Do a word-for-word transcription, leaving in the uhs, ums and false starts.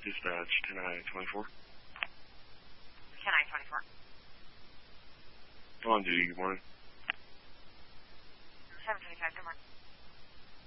Dispatch, ten I twenty-four. ten I twenty-four. On duty, good morning. seven twenty-five, good morning.